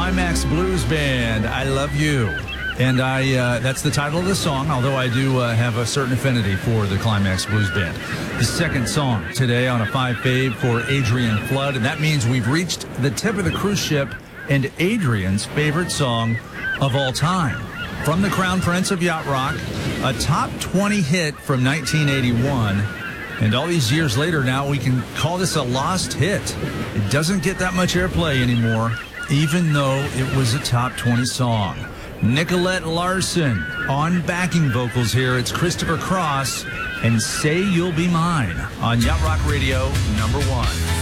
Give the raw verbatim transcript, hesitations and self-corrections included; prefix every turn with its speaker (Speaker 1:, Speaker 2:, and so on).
Speaker 1: Climax Blues Band, I Love You. And I uh, that's the title of the song, although I do uh, have a certain affinity for the Climax Blues Band. The second song today on a five fave for Adrian Flood, and that means we've reached the tip of the cruise ship and Adrian's favorite song of all time. From the Crown Prince of Yacht Rock, a top twenty hit from nineteen eighty-one. And all these years later now, we can call this a lost hit. It doesn't get that much airplay anymore, even though it was a top twenty song. Nicolette Larson on backing vocals here. It's Christopher Cross and Say You'll Be Mine on Yacht Rock Radio number one.